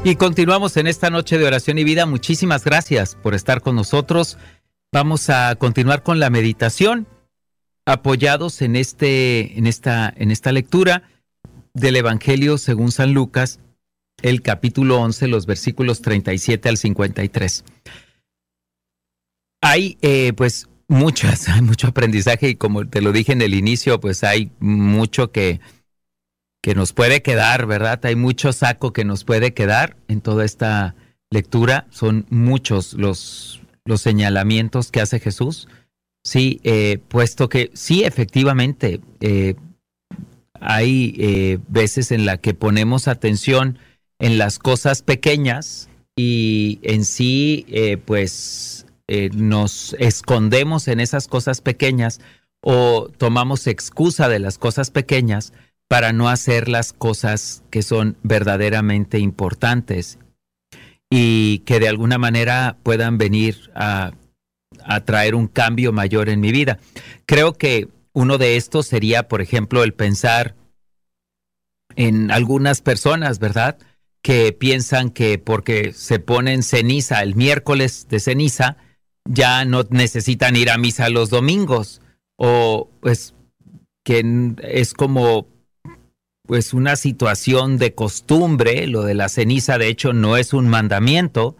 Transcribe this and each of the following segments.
Y continuamos en esta noche de oración y vida. Muchísimas gracias por estar con nosotros. Vamos a continuar con la meditación, apoyados en esta lectura del Evangelio según San Lucas, el capítulo 11, los versículos 37 al 53. Hay pues hay mucho aprendizaje, y como te lo dije en el inicio, pues hay mucho que nos puede quedar, ¿verdad? Hay mucho saco que nos puede quedar en toda esta lectura. Son muchos los señalamientos que hace Jesús. Sí, puesto que sí, efectivamente, hay veces en la que ponemos atención en las cosas pequeñas y en sí, nos escondemos en esas cosas pequeñas o tomamos excusa de las cosas pequeñas para no hacer las cosas que son verdaderamente importantes y que de alguna manera puedan venir a traer un cambio mayor en mi vida. Creo que uno de estos sería, por ejemplo, el pensar en algunas personas, ¿verdad?, que piensan que porque se ponen ceniza el miércoles de ceniza, ya no necesitan ir a misa los domingos, o pues que es como pues una situación de costumbre. Lo de la ceniza, de hecho, no es un mandamiento,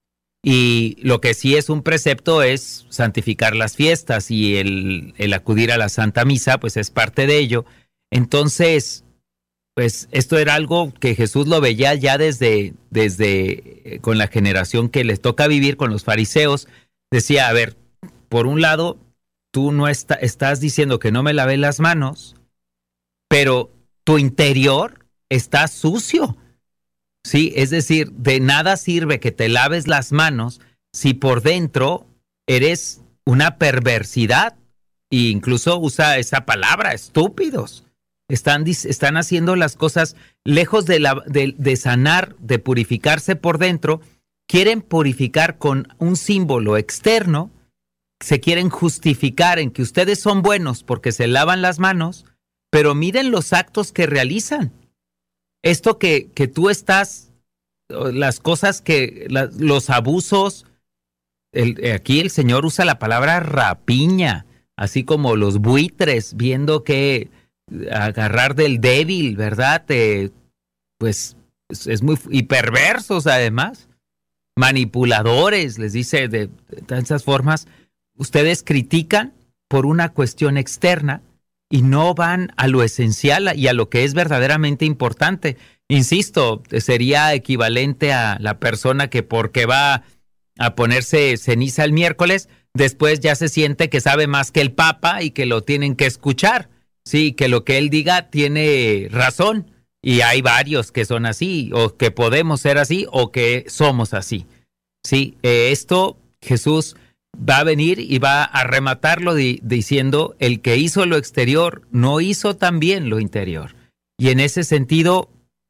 y lo que sí es un precepto es santificar las fiestas, y el acudir a la Santa Misa, pues es parte de ello. Entonces, pues esto era algo que Jesús lo veía ya desde con la generación que les toca vivir con los fariseos. Decía, a ver, por un lado, tú no estás diciendo que no me lavé las manos, pero tu interior está sucio, ¿sí? Es decir, de nada sirve que te laves las manos si por dentro eres una perversidad, e incluso usa esa palabra, estúpidos. Están haciendo las cosas lejos de sanar, de purificarse por dentro. Quieren purificar con un símbolo externo, se quieren justificar en que ustedes son buenos porque se lavan las manos, pero miren los actos que realizan. Esto que tú estás, las cosas los abusos, aquí el Señor usa la palabra rapiña, así como los buitres, viendo que agarrar del débil, ¿verdad? Pues es muy, y perversos además, manipuladores, les dice de tantas formas. Ustedes critican por una cuestión externa y no van a lo esencial y a lo que es verdaderamente importante. Insisto, sería equivalente a la persona que porque va a ponerse ceniza el miércoles, después ya se siente que sabe más que el Papa y que lo tienen que escuchar. Sí, que lo que él diga tiene razón. Y hay varios que son así, o que podemos ser así, o que somos así. Sí, esto Jesús va a venir y va a rematarlo diciendo, el que hizo lo exterior no hizo también lo interior. Y en ese sentido,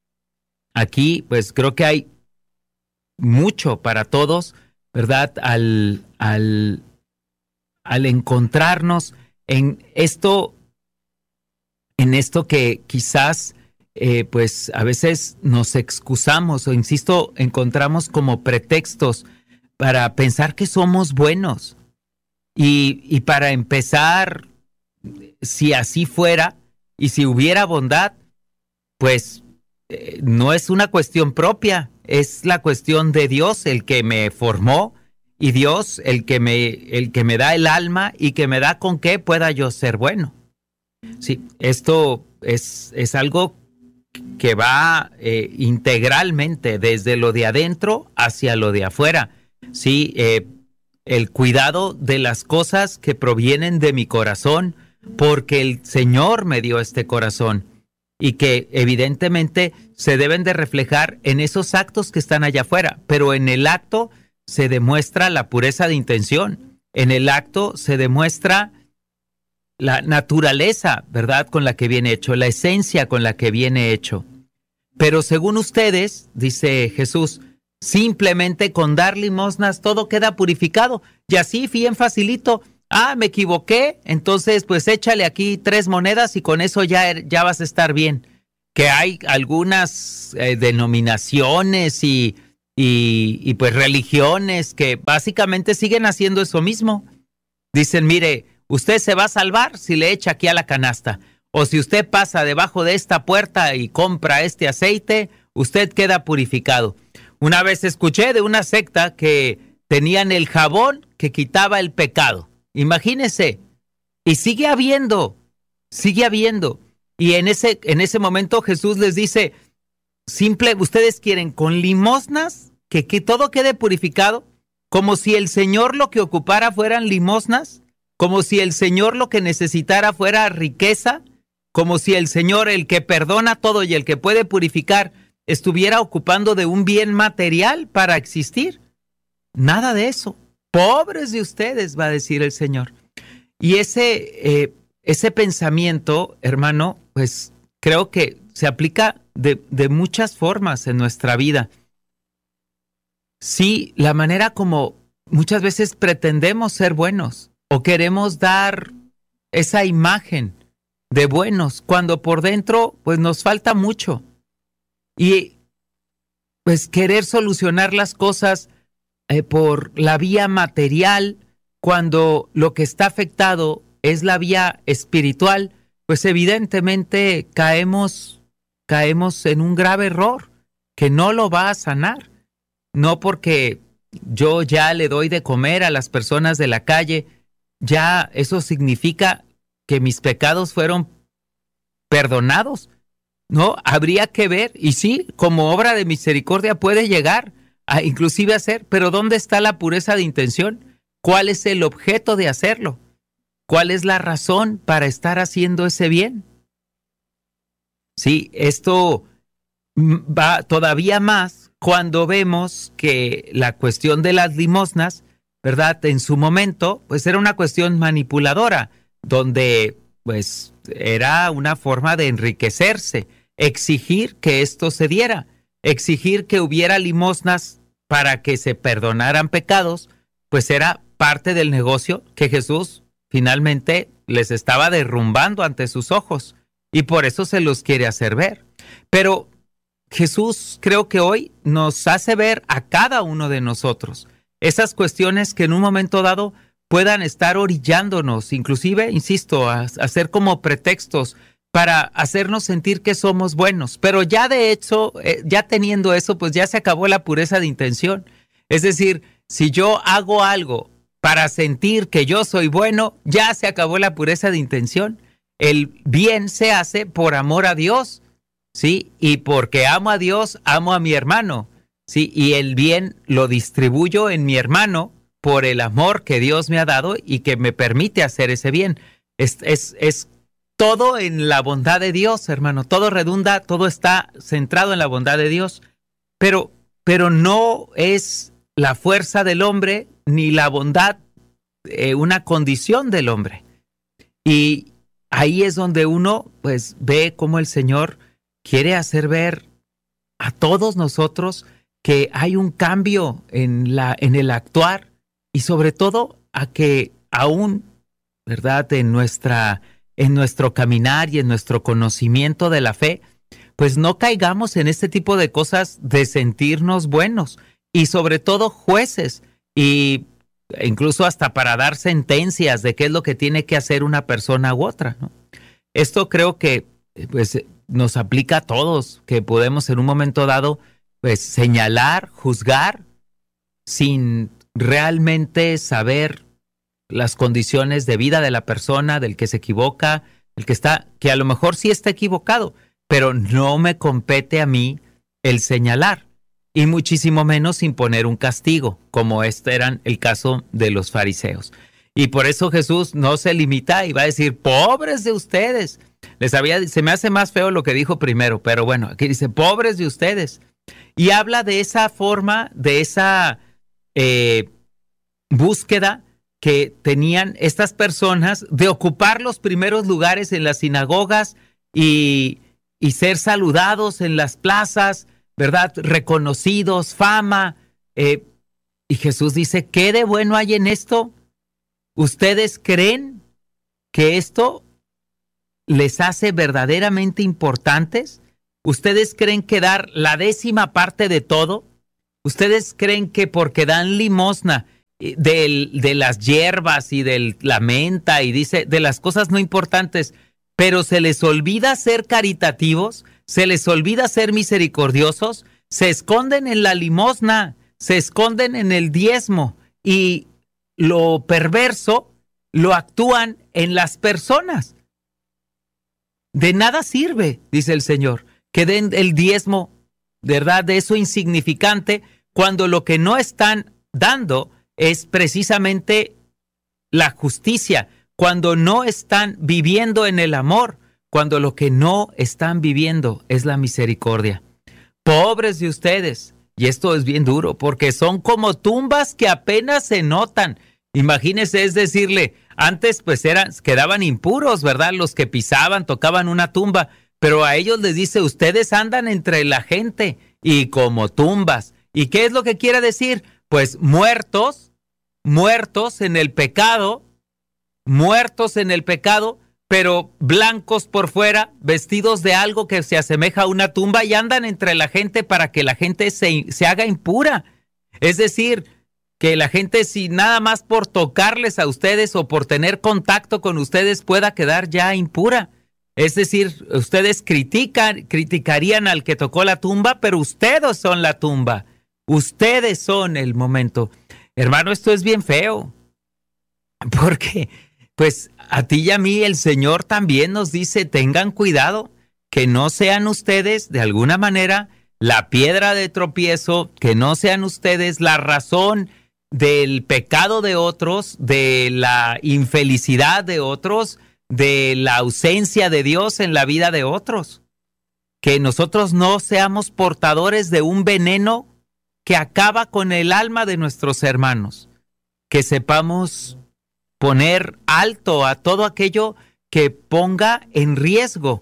aquí pues creo que hay mucho para todos, ¿verdad? Al encontrarnos en esto que quizás pues a veces nos excusamos, o insisto, encontramos como pretextos para pensar que somos buenos. Y para empezar, si así fuera y si hubiera bondad, pues no es una cuestión propia, es la cuestión de Dios, el que me formó, y Dios el que me da el alma y que me da con qué pueda yo ser bueno. Sí, esto es algo que va integralmente desde lo de adentro hacia lo de afuera. Sí, el cuidado de las cosas que provienen de mi corazón, porque el Señor me dio este corazón y que evidentemente se deben de reflejar en esos actos que están allá afuera, pero en el acto se demuestra la pureza de intención, en el acto se demuestra la naturaleza, ¿verdad?, con la que viene hecho, la esencia con la que viene hecho. Pero según ustedes, dice Jesús, simplemente con dar limosnas todo queda purificado. Y así, bien facilito, me equivoqué, entonces pues échale aquí 3 monedas y con eso ya vas a estar bien. que hay algunas denominaciones y pues religiones que básicamente siguen haciendo eso mismo. Dicen, mire, usted se va a salvar si le echa aquí a la canasta. O si usted pasa debajo de esta puerta y compra este aceite, usted queda purificado. Una vez escuché de una secta que tenían el jabón que quitaba el pecado. Imagínese. Y sigue habiendo. Y en ese momento Jesús les dice, ustedes quieren con limosnas que todo quede purificado, como si el Señor lo que ocupara fueran limosnas, como si el Señor lo que necesitara fuera riqueza, como si el Señor, el que perdona todo y el que puede purificar, estuviera ocupando de un bien material para existir. Nada de eso. Pobres de ustedes, va a decir el Señor. Y ese pensamiento, hermano, pues creo que se aplica de muchas formas en nuestra vida. Sí, la manera como muchas veces pretendemos ser buenos o queremos dar esa imagen de buenos, cuando por dentro pues nos falta mucho. Y pues querer solucionar las cosas por la vía material, cuando lo que está afectado es la vía espiritual, pues evidentemente caemos en un grave error que no lo va a sanar. No porque yo ya le doy de comer a las personas de la calle, ya eso significa que mis pecados fueron perdonados. No, habría que ver, y sí, como obra de misericordia puede llegar a inclusive hacer, pero ¿dónde está la pureza de intención? ¿Cuál es el objeto de hacerlo? ¿Cuál es la razón para estar haciendo ese bien? Sí, esto va todavía más cuando vemos que la cuestión de las limosnas, ¿verdad? En su momento, pues era una cuestión manipuladora, donde pues era una forma de enriquecerse, exigir que esto se diera, exigir que hubiera limosnas para que se perdonaran pecados, pues era parte del negocio que Jesús finalmente les estaba derrumbando ante sus ojos, y por eso se los quiere hacer ver. Pero Jesús creo que hoy nos hace ver a cada uno de nosotros esas cuestiones que en un momento dado puedan estar orillándonos, inclusive, insisto, a ser como pretextos para hacernos sentir que somos buenos. Pero ya de hecho, ya teniendo eso, pues ya se acabó la pureza de intención. Es decir, si yo hago algo para sentir que yo soy bueno, ya se acabó la pureza de intención. El bien se hace por amor a Dios, ¿sí? Y porque amo a Dios, amo a mi hermano, ¿sí? Y el bien lo distribuyo en mi hermano por el amor que Dios me ha dado y que me permite hacer ese bien. Es todo en la bondad de Dios, hermano. Todo redunda, todo está centrado en la bondad de Dios. Pero no es la fuerza del hombre ni la bondad una condición del hombre. Y ahí es donde uno pues ve cómo el Señor quiere hacer ver a todos nosotros que hay un cambio en el actuar, y sobre todo a que aún, ¿verdad?, en nuestro caminar y en nuestro conocimiento de la fe, pues no caigamos en este tipo de cosas de sentirnos buenos, y sobre todo jueces, y incluso hasta para dar sentencias de qué es lo que tiene que hacer una persona u otra, ¿no? Esto creo que pues nos aplica a todos, que podemos en un momento dado pues señalar, juzgar, sin realmente saber las condiciones de vida de la persona, del que se equivoca, que a lo mejor sí está equivocado, pero no me compete a mí el señalar, y muchísimo menos imponer un castigo, como este era el caso de los fariseos. Y por eso Jesús no se limita y va a decir, pobres de ustedes. Se me hace más feo lo que dijo primero, pero bueno, aquí dice, pobres de ustedes. Y habla de esa forma, de esa búsqueda que tenían estas personas de ocupar los primeros lugares en las sinagogas y ser saludados en las plazas, ¿verdad? Reconocidos, fama. Y Jesús dice, ¿qué de bueno hay en esto? ¿Ustedes creen que esto les hace verdaderamente importantes? ¿Ustedes creen que dar la 10ª parte de todo? ¿Ustedes creen que porque dan limosna de las hierbas y de la menta y dice de las cosas no importantes, pero se les olvida ser caritativos, se les olvida ser misericordiosos, se esconden en la limosna, se esconden en el diezmo y lo perverso lo actúan en las personas? De nada sirve, dice el Señor, que den el diezmo, ¿verdad?, de eso insignificante, cuando lo que no están dando es precisamente la justicia, cuando no están viviendo en el amor, cuando lo que no están viviendo es la misericordia. Pobres de ustedes, y esto es bien duro, porque son como tumbas que apenas se notan. Imagínense, es decirle, antes pues quedaban impuros, ¿verdad? Los que pisaban, tocaban una tumba, pero a ellos les dice, ustedes andan entre la gente y como tumbas. ¿Y qué es lo que quiere decir? Pues muertos en el pecado, pero blancos por fuera, vestidos de algo que se asemeja a una tumba y andan entre la gente para que la gente se haga impura. Es decir, que la gente, si nada más por tocarles a ustedes o por tener contacto con ustedes, pueda quedar ya impura. Es decir, ustedes criticarían al que tocó la tumba, pero ustedes son la tumba. Ustedes son el momento. Hermano, esto es bien feo. Porque, pues, a ti y a mí el Señor también nos dice, tengan cuidado, que no sean ustedes, de alguna manera, la piedra de tropiezo, que no sean ustedes la razón del pecado de otros, de la infelicidad de otros, de la ausencia de Dios en la vida de otros. Que nosotros no seamos portadores de un veneno que acaba con el alma de nuestros hermanos. Que sepamos poner alto a todo aquello que ponga en riesgo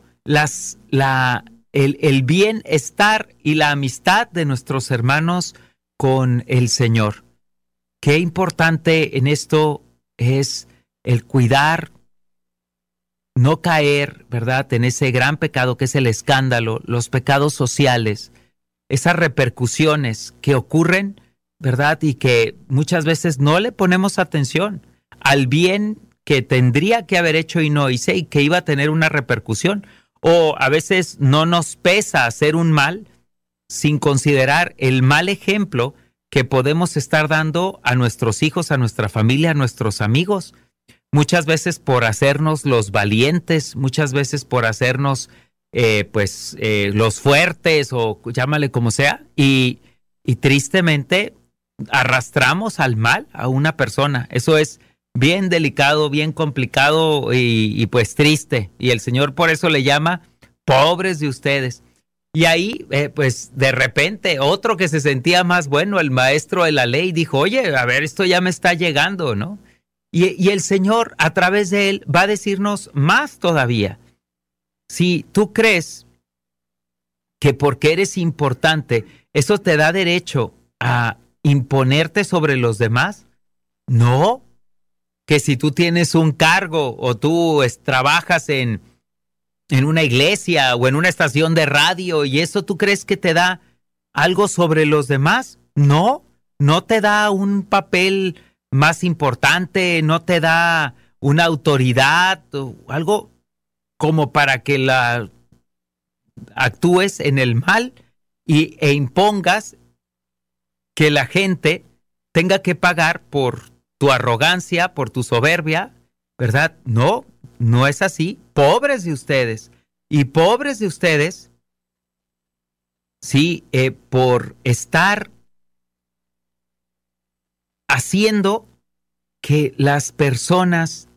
el bienestar y la amistad de nuestros hermanos con el Señor. Qué importante en esto es el cuidar, no caer, ¿verdad?, en ese gran pecado que es el escándalo, los pecados sociales, esas repercusiones que ocurren, ¿verdad?, y que muchas veces no le ponemos atención al bien que tendría que haber hecho y no hice y que iba a tener una repercusión. O a veces no nos pesa hacer un mal sin considerar el mal ejemplo que podemos estar dando a nuestros hijos, a nuestra familia, a nuestros amigos. Muchas veces por hacernos los valientes, muchas veces por hacernos los fuertes o llámale como sea, y tristemente arrastramos al mal a una persona. Eso es bien delicado, bien complicado y pues triste. Y el Señor por eso le llama pobres de ustedes. Y ahí, pues de repente, otro que se sentía más bueno, el maestro de la ley, dijo, oye, a ver, esto ya me está llegando, ¿no? Y el Señor, a través de él, va a decirnos más todavía. Si tú crees que porque eres importante, eso te da derecho a imponerte sobre los demás, no. Que si tú tienes un cargo o tú trabajas en una iglesia o en una estación de radio y eso tú crees que te da algo sobre los demás, no te da un papel más importante, no te da una autoridad o algo como para que actúes en el mal e impongas que la gente tenga que pagar por tu arrogancia, por tu soberbia, ¿verdad? No es así. Pobres de ustedes. Y pobres de ustedes, sí, por estar haciendo que las personas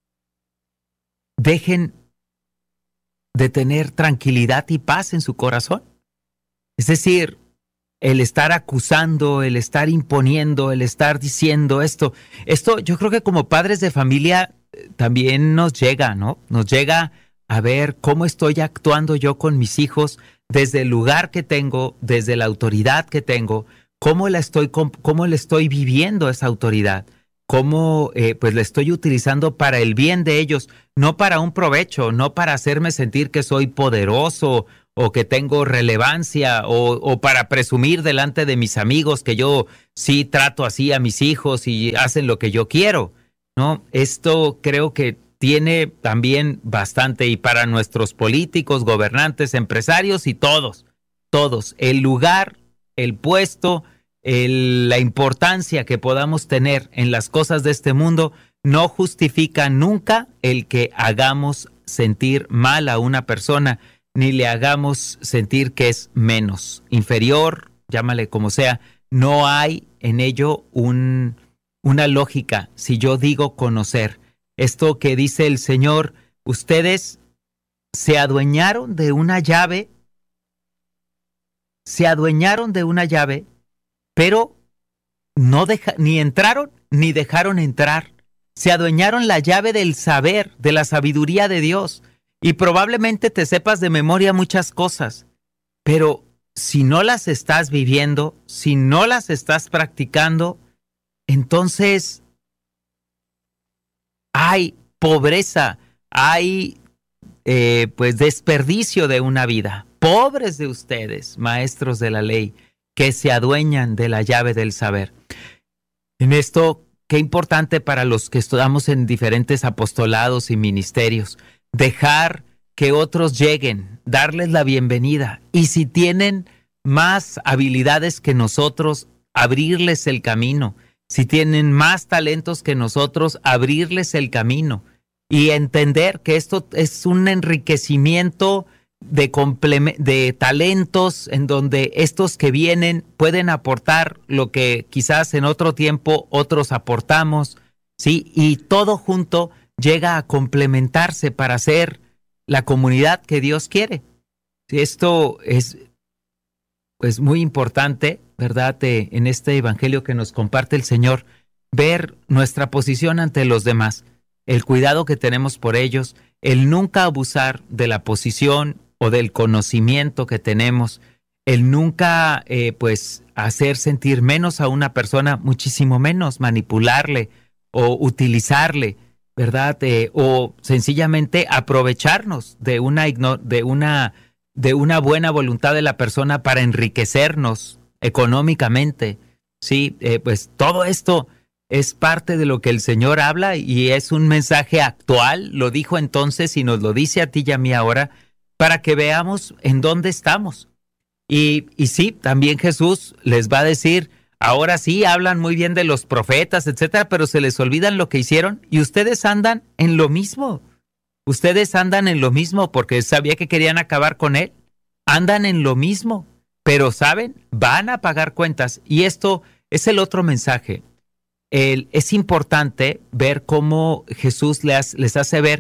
dejen de tener tranquilidad y paz en su corazón. Es decir, el estar acusando, el estar imponiendo, el estar diciendo esto yo creo que como padres de familia también nos llega, ¿no? Nos llega a ver cómo estoy actuando yo con mis hijos desde el lugar que tengo, desde la autoridad que tengo, cómo le estoy viviendo esa autoridad, cómo pues la estoy utilizando para el bien de ellos, no para un provecho, no para hacerme sentir que soy poderoso o que tengo relevancia o para presumir delante de mis amigos que yo sí trato así a mis hijos y hacen lo que yo quiero, ¿no? Esto creo que tiene también bastante, y para nuestros políticos, gobernantes, empresarios y todos, el lugar, el puesto, la importancia que podamos tener en las cosas de este mundo no justifica nunca el que hagamos sentir mal a una persona, ni le hagamos sentir que es menos, inferior, llámale como sea. No hay en ello una lógica. Si yo digo conocer, esto que dice el Señor, ustedes se adueñaron de una llave, pero ni entraron ni dejaron entrar. Se adueñaron la llave del saber, de la sabiduría de Dios. Y probablemente te sepas de memoria muchas cosas, pero si no las estás viviendo, si no las estás practicando, entonces hay pobreza, hay pues desperdicio de una vida. Pobres de ustedes, maestros de la ley, que se adueñan de la llave del saber. En esto, qué importante para los que estamos en diferentes apostolados y ministerios, dejar que otros lleguen, darles la bienvenida, y si tienen más habilidades que nosotros, abrirles el camino. Si tienen más talentos que nosotros, abrirles el camino y entender que esto es un enriquecimiento de talentos en donde estos que vienen pueden aportar lo que quizás en otro tiempo otros aportamos, ¿sí? Y todo junto llega a complementarse para ser la comunidad que Dios quiere. Esto es pues muy importante, ¿verdad? En este evangelio que nos comparte el Señor, ver nuestra posición ante los demás, el cuidado que tenemos por ellos, el nunca abusar de la posición o del conocimiento que tenemos, el nunca pues hacer sentir menos a una persona, muchísimo menos manipularle o utilizarle, ¿verdad? O sencillamente aprovecharnos de una buena voluntad de la persona para enriquecernos económicamente, ¿sí? Pues todo esto es parte de lo que el Señor habla y es un mensaje actual, lo dijo entonces y nos lo dice a ti y a mí ahora, para que veamos en dónde estamos. Y sí, también Jesús les va a decir, ahora sí, hablan muy bien de los profetas, etcétera, pero se les olvidan lo que hicieron y ustedes andan en lo mismo. Ustedes andan en lo mismo porque sabía que querían acabar con él. Andan en lo mismo, pero ¿saben? Van a pagar cuentas. Y esto es el otro mensaje. Es importante ver cómo Jesús les hace ver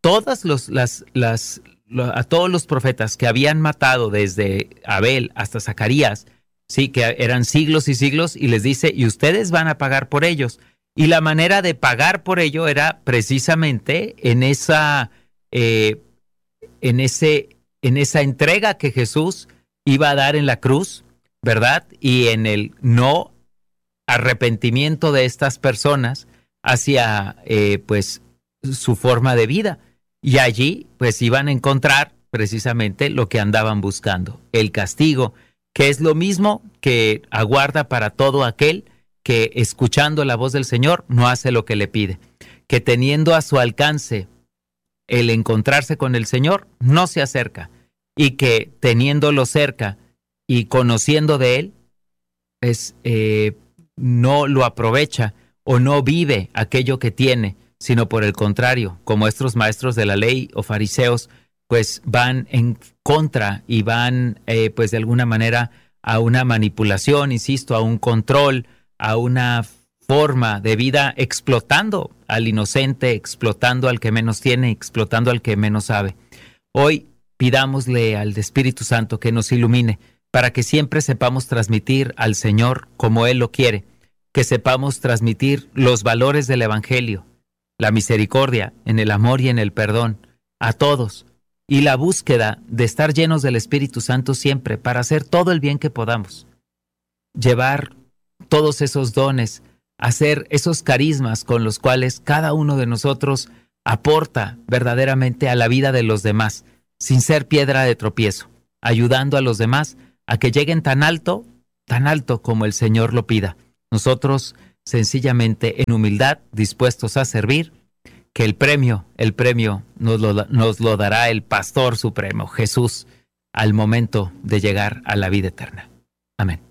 a todos los profetas que habían matado desde Abel hasta Zacarías, sí, que eran siglos y siglos, y les dice, y ustedes van a pagar por ellos. Y la manera de pagar por ello era precisamente en esa entrega que Jesús iba a dar en la cruz, ¿verdad? Y en el no arrepentimiento de estas personas hacia pues su forma de vida. Y allí pues iban a encontrar precisamente lo que andaban buscando, el castigo, que es lo mismo que aguarda para todo aquel que escuchando la voz del Señor no hace lo que le pide, que teniendo a su alcance el encontrarse con el Señor no se acerca, y que teniéndolo cerca y conociendo de Él, pues no lo aprovecha o no vive aquello que tiene, sino por el contrario, como estos maestros de la ley o fariseos, pues van en contra y van pues de alguna manera a una manipulación, insisto, a un control, a una forma de vida, explotando al inocente, explotando al que menos tiene, explotando al que menos sabe. Hoy pidámosle al Espíritu Santo que nos ilumine para que siempre sepamos transmitir al Señor como Él lo quiere, que sepamos transmitir los valores del Evangelio, la misericordia, en el amor y en el perdón, a todos, y la búsqueda de estar llenos del Espíritu Santo siempre para hacer todo el bien que podamos, llevar todos esos dones, hacer esos carismas con los cuales cada uno de nosotros aporta verdaderamente a la vida de los demás, sin ser piedra de tropiezo. ayudando a los demás a que lleguen tan alto como el Señor lo pida. Nosotros sencillamente en humildad, dispuestos a servir, que el premio nos lo dará el Pastor Supremo, Jesús, al momento de llegar a la vida eterna. Amén.